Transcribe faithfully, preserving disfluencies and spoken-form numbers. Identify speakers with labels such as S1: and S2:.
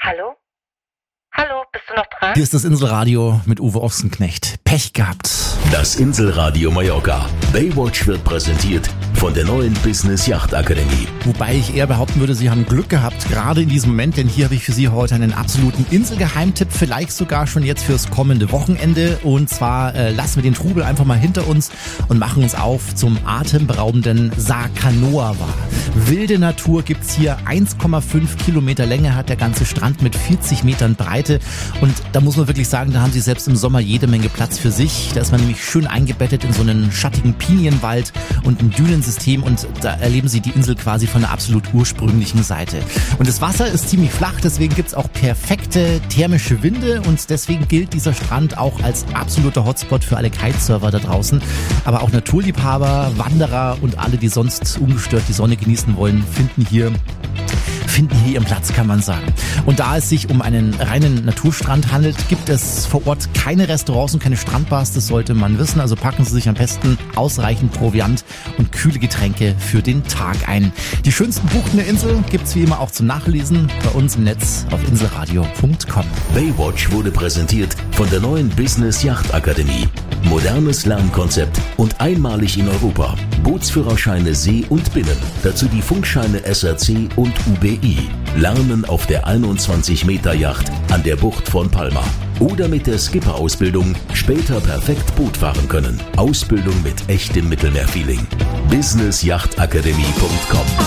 S1: Hallo? Hallo, bist du noch dran?
S2: Hier ist das Inselradio mit Uwe Ochsenknecht. Pech gehabt.
S3: Das Inselradio Mallorca. Baywatch wird präsentiert von der neuen Business Yacht Akademie.
S2: Wobei ich eher behaupten würde, Sie haben Glück gehabt, gerade in diesem Moment, denn hier habe ich für Sie heute einen absoluten Inselgeheimtipp, vielleicht sogar schon jetzt fürs kommende Wochenende. Und zwar äh, lassen wir den Trubel einfach mal hinter uns und machen uns auf zum atemberaubenden Sakanoa. Wilde Natur gibt's hier, eins Komma fünf Kilometer Länge hat der ganze Strand mit vierzig Metern Breite. Und da muss man wirklich sagen, da haben Sie selbst im Sommer jede Menge Platz für sich. Da ist man nämlich schön eingebettet in so einen schattigen Pinienwald und ein Dünensystem und da erleben Sie die Insel quasi von der absolut ursprünglichen Seite. Und das Wasser ist ziemlich flach, deswegen gibt's auch perfekte thermische Winde und deswegen gilt dieser Strand auch als absoluter Hotspot für alle Kitesurfer da draußen. Aber auch Naturliebhaber, Wanderer und alle, die sonst ungestört die Sonne genießen wollen, finden hier finden hier ihren Platz, kann man sagen. Und da es sich um einen reinen Naturstrand handelt, gibt es vor Ort keine Restaurants und keine Strandbars, das sollte man wissen. Also packen Sie sich am besten ausreichend Proviant und kühle Getränke für den Tag ein. Die schönsten Buchten der Insel gibt's wie immer auch zum Nachlesen bei uns im Netz auf inselradio punkt com.
S3: Baywatch wurde präsentiert von der neuen Business Yacht Akademie. Modernes Lernkonzept und einmalig in Europa. Bootsführerscheine See und Binnen. Dazu die Funkscheine S R C und U B I. Lernen auf der einundzwanzig Meter Yacht an der Bucht von Palma. Oder mit der Skipper-Ausbildung später perfekt Boot fahren können. Ausbildung mit echtem Mittelmeerfeeling. business yacht akademie punkt com